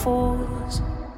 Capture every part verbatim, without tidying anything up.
falls.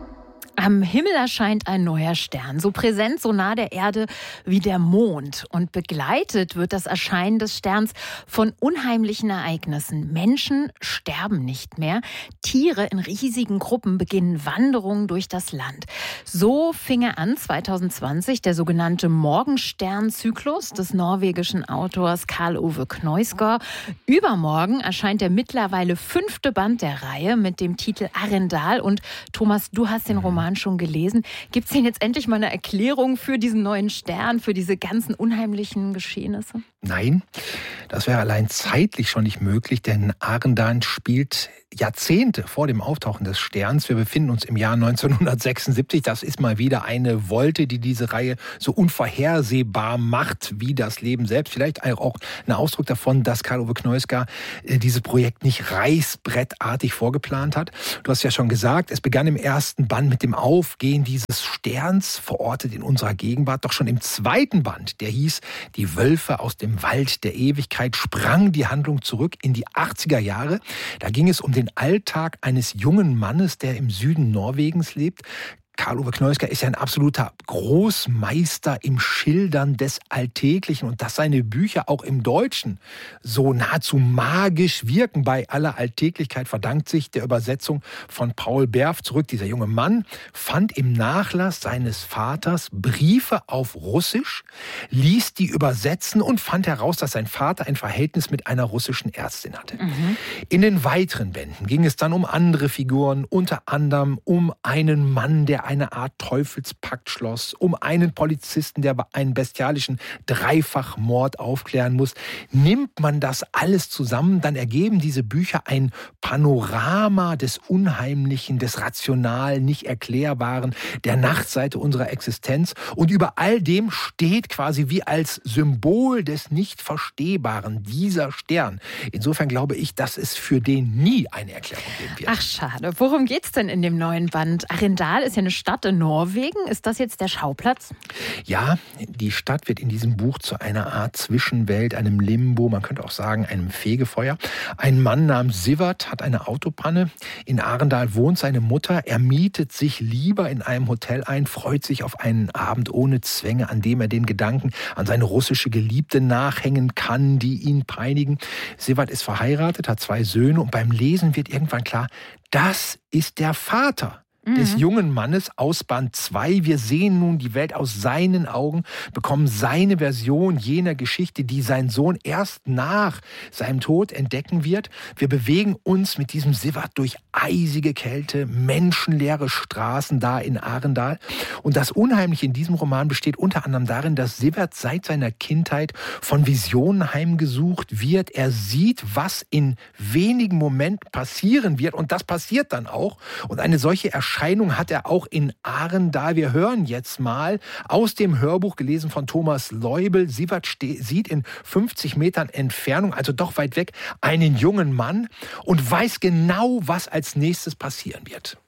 Am Himmel erscheint ein neuer Stern, so präsent, so nah der Erde wie der Mond. Und begleitet wird das Erscheinen des Sterns von unheimlichen Ereignissen. Menschen sterben nicht mehr. Tiere in riesigen Gruppen beginnen Wanderungen durch das Land. So fing er an zwanzig zwanzig, der sogenannte Morgenstern-Zyklus des norwegischen Autors Karl Ove Knausgård. Übermorgen erscheint der mittlerweile fünfte Band der Reihe mit dem Titel Arendal. Und Thomas, du hast den Roman schon gelesen. Gibt es denn jetzt endlich mal eine Erklärung für diesen neuen Stern, für diese ganzen unheimlichen Geschehnisse? Nein, das wäre allein zeitlich schon nicht möglich, denn Arendal spielt Jahrzehnte vor dem Auftauchen des Sterns. Wir befinden uns im Jahr neunzehnhundertsechsundsiebzig. Das ist mal wieder eine Wolte, die diese Reihe so unvorhersehbar macht wie das Leben selbst. Vielleicht auch ein Ausdruck davon, dass Karl Ove Knausgård dieses Projekt nicht reißbrettartig vorgeplant hat. Du hast ja schon gesagt, es begann im ersten Band mit dem Aufgehen dieses Sterns, verortet in unserer Gegenwart. Doch schon im zweiten Band, der hieß Die Wölfe aus dem Wald der Ewigkeit, sprang die Handlung zurück in die achtziger Jahre. Da ging es um den Alltag eines jungen Mannes, der im Süden Norwegens lebt. Karl Ove Knausgård ist ja ein absoluter Großmeister im Schildern des Alltäglichen und dass seine Bücher auch im Deutschen so nahezu magisch wirken bei aller Alltäglichkeit, verdankt sich der Übersetzung von Paul Berf zurück. Dieser junge Mann fand im Nachlass seines Vaters Briefe auf Russisch, ließ die übersetzen und fand heraus, dass sein Vater ein Verhältnis mit einer russischen Ärztin hatte. Mhm. In den weiteren Bänden ging es dann um andere Figuren, unter anderem um einen Mann, der eine Art Teufelspakt schloss, um einen Polizisten, der einen bestialischen Dreifachmord aufklären muss. Nimmt man das alles zusammen, dann ergeben diese Bücher ein Panorama des Unheimlichen, des Rationalen, nicht Erklärbaren, der Nachtseite unserer Existenz. Und über all dem steht quasi wie als Symbol des Nicht-Verstehbaren dieser Stern. Insofern glaube ich, dass es für den nie eine Erklärung geben wird. Ach, schade. Worum geht's denn in dem neuen Band? Arendal ist ja eine Stadt in Norwegen. Ist das jetzt der Schauplatz? Ja, die Stadt wird in diesem Buch zu einer Art Zwischenwelt, einem Limbo, man könnte auch sagen einem Fegefeuer. Ein Mann namens Sivert hat eine Autopanne. In Arendal wohnt seine Mutter. Er mietet sich lieber in einem Hotel ein, freut sich auf einen Abend ohne Zwänge, an dem er den Gedanken an seine russische Geliebte nachhängen kann, die ihn peinigen. Sivert ist verheiratet, hat zwei Söhne und beim Lesen wird irgendwann klar, das ist der Vater des jungen Mannes aus Band zwei. Wir sehen nun die Welt aus seinen Augen, bekommen seine Version jener Geschichte, die sein Sohn erst nach seinem Tod entdecken wird. Wir bewegen uns mit diesem Sivert durch eisige Kälte, menschenleere Straßen da in Arendal. Und das Unheimliche in diesem Roman besteht unter anderem darin, dass Sivert seit seiner Kindheit von Visionen heimgesucht wird. Er sieht, was in wenigen Momenten passieren wird. Und das passiert dann auch. Und eine solche Erscheinung Erscheinung hat er auch in Arendal. Wir hören jetzt mal aus dem Hörbuch, gelesen von Thomas Leubel. Sivert ste- sieht in fünfzig Metern Entfernung, also doch weit weg, einen jungen Mann und weiß genau, was als nächstes passieren wird.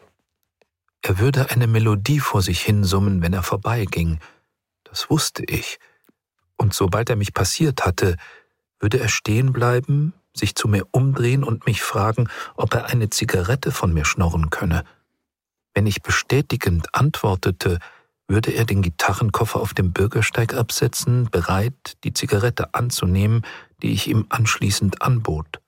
Er würde eine Melodie vor sich hinsummen, wenn er vorbeiging. Das wusste ich. Und sobald er mich passiert hatte, würde er stehen bleiben, sich zu mir umdrehen und mich fragen, ob er eine Zigarette von mir schnorren könne. Wenn ich bestätigend antwortete, würde er den Gitarrenkoffer auf dem Bürgersteig absetzen, bereit, die Zigarette anzunehmen, die ich ihm anschließend anbot.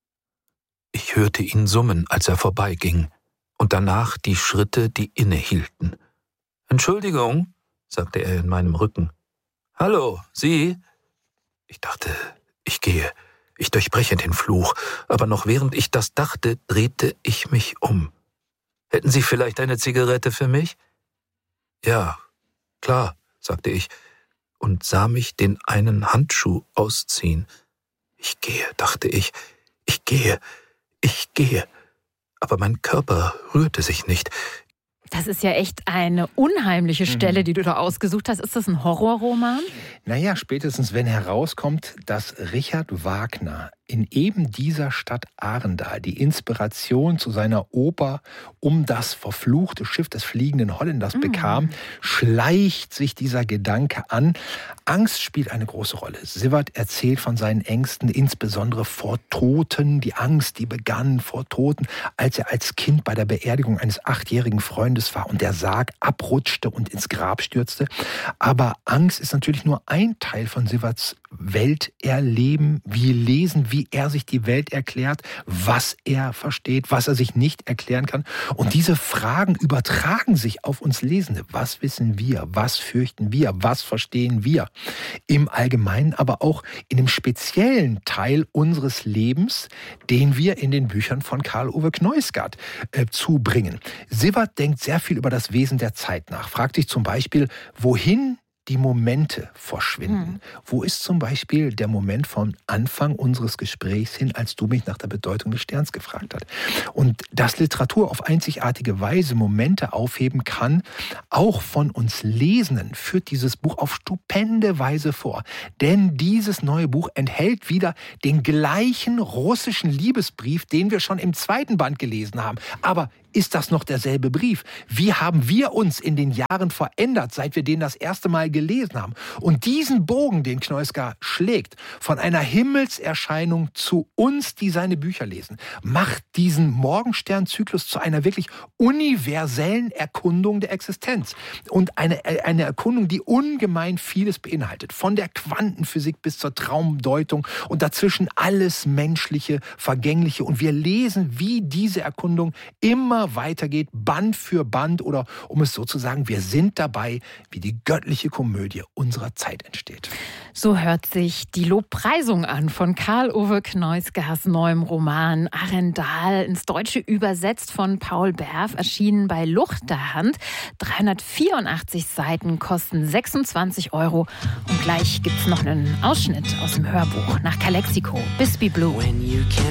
Ich hörte ihn summen, als er vorbeiging, und danach die Schritte, die innehielten. »Entschuldigung«, sagte er in meinem Rücken. »Hallo, Sie?« Ich dachte, ich gehe, ich durchbreche den Fluch, aber noch während ich das dachte, drehte ich mich um. »Hätten Sie vielleicht eine Zigarette für mich?« »Ja, klar«, sagte ich und sah mich den einen Handschuh ausziehen. »Ich gehe«, dachte ich, »ich gehe, ich gehe.« Aber mein Körper rührte sich nicht. Das ist ja echt eine unheimliche Stelle, die du da ausgesucht hast. Ist das ein Horrorroman? Naja, spätestens wenn herauskommt, dass Richard Wagner in eben dieser Stadt Arendal die Inspiration zu seiner Oper um das verfluchte Schiff des fliegenden Holländers mm. bekam, schleicht sich dieser Gedanke an. Angst spielt eine große Rolle. Siewert erzählt von seinen Ängsten, insbesondere vor Toten. Die Angst, die begann vor Toten, als er als Kind bei der Beerdigung eines achtjährigen Freundes war und der Sarg abrutschte und ins Grab stürzte. Aber Angst ist natürlich nur ein Teil von Siewerts Welterleben. Wir lesen, wie er sich die Welt erklärt, was er versteht, was er sich nicht erklären kann. Und diese Fragen übertragen sich auf uns Lesende. Was wissen wir? Was fürchten wir? Was verstehen wir? Im Allgemeinen, aber auch in dem speziellen Teil unseres Lebens, den wir in den Büchern von Karl Ove Knausgard äh, zubringen. Siewert denkt sehr viel über das Wesen der Zeit nach. Fragt sich zum Beispiel, wohin die Momente verschwinden. Hm. Wo ist zum Beispiel der Moment vom Anfang unseres Gesprächs hin, als du mich nach der Bedeutung des Sterns gefragt hast? Und dass Literatur auf einzigartige Weise Momente aufheben kann, auch von uns Lesenden, führt dieses Buch auf stupende Weise vor. Denn dieses neue Buch enthält wieder den gleichen russischen Liebesbrief, den wir schon im zweiten Band gelesen haben. Aber ist das noch derselbe Brief? Wie haben wir uns in den Jahren verändert, seit wir den das erste Mal gelesen haben? Und diesen Bogen, den Knausgard schlägt, von einer Himmelserscheinung zu uns, die seine Bücher lesen, macht diesen Morgensternzyklus zu einer wirklich universellen Erkundung der Existenz. Und eine, eine Erkundung, die ungemein vieles beinhaltet. Von der Quantenphysik bis zur Traumdeutung und dazwischen alles Menschliche, Vergängliche. Und wir lesen, wie diese Erkundung immer weitergeht, Band für Band, oder um es so zu sagen, wir sind dabei, wie die göttliche Komödie unserer Zeit entsteht. So hört sich die Lobpreisung an von Karl Ove Knausgards neuem Roman Arendal, ins Deutsche übersetzt von Paul Berf, erschienen bei Luchterhand. dreihundertvierundachtzig Seiten, kosten sechsundzwanzig Euro. Und gleich gibt's noch einen Ausschnitt aus dem Hörbuch nach Calexico, Bisbee Blue.